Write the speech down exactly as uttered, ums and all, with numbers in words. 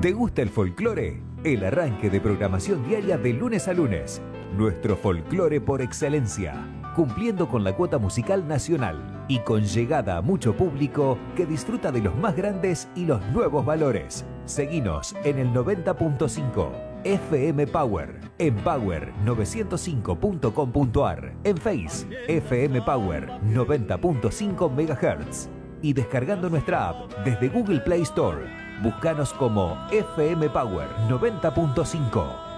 ¿Te gusta el folclore? El arranque de programación diaria de lunes a lunes. Nuestro folclore por excelencia, cumpliendo con la cuota musical nacional y con llegada a mucho público que disfruta de los más grandes y los nuevos valores. Seguinos en el noventa punto cinco F M Power, en power novecientos cinco punto com punto a r, en Face F M Power noventa punto cinco megahertz y descargando nuestra app desde Google Play Store. Búscanos como F M Power noventa punto cinco.